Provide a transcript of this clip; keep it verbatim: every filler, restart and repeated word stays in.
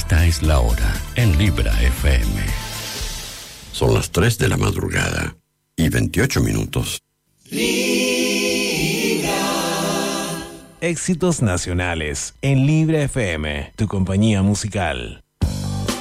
Esta es la hora en Libra F M. Son las tres de la madrugada y veintiocho minutos. Libra. Éxitos nacionales en Libra F M, tu compañía musical.